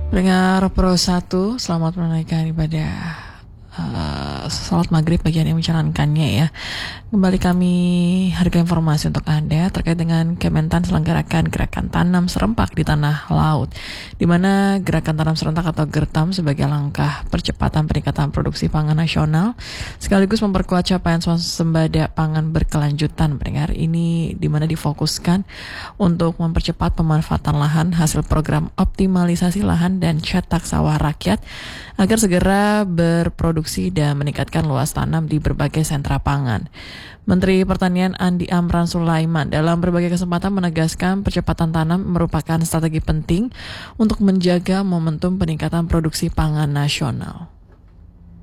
Pendengar Pro 1, selamat menunaikan ibadah salat maghrib bagi yang menjalankannya ya. Kembali kami harga informasi untuk Anda terkait dengan Kementan selenggarakan gerakan tanam serempak di tanah laut, di mana gerakan tanam serentak atau GERTAM sebagai langkah percepatan peningkatan produksi pangan nasional sekaligus memperkuat capaian swasembada pangan berkelanjutan. Pendengar, ini di mana difokuskan untuk mempercepat pemanfaatan lahan hasil program optimalisasi lahan dan cetak sawah rakyat agar segera berproduksi dan meningkatkan luas tanam di berbagai sentra pangan. Menteri Pertanian Andi Amran Sulaiman dalam berbagai kesempatan menegaskan percepatan tanam merupakan strategi penting untuk menjaga momentum peningkatan produksi pangan nasional.